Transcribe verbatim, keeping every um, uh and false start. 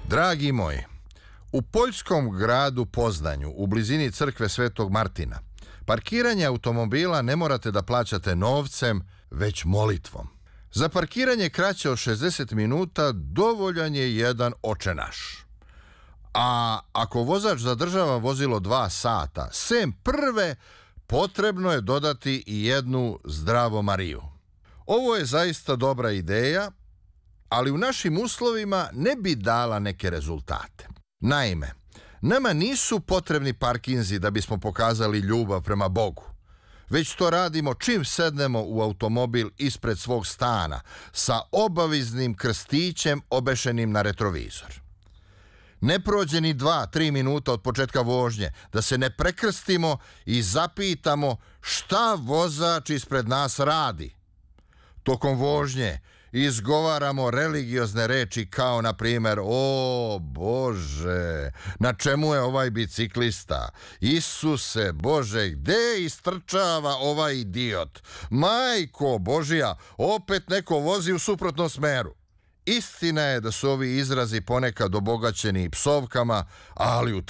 Dragi moji, u poljskom gradu Poznanju, u blizini crkve Svetog Martina, parkiranje automobila ne morate da plaćate novcem, već molitvom. Za parkiranje kraće od šezdeset minuta dovoljan je jedan Oče naš. A ako vozač zadržava vozilo dva sata, sem prve, potrebno je dodati i jednu Zdravo Mariju. Ovo je zaista dobra ideja, ali u našim uslovima ne bi dala neke rezultate. Naime, nama nisu potrebni parkinzi da bismo pokazali ljubav prema Bogu, već to radimo čim sednemo u automobil ispred svog stana sa obaveznim krstićem obešenim na retrovizor. Ne prođe ni dva, tri minuta od početka vožnje da se ne prekrstimo i zapitamo šta vozač ispred nas radi. Tokom vožnje izgovaramo religiozne reči kao na primjer: o Bože, na čemu je ovaj biciklista? Isuse Bože, gde istrčava ovaj idiot? Majko Božija, opet neko vozi u suprotnom smeru. Istina je da su ovi izrazi ponekad obogaćeni psovkama, ali u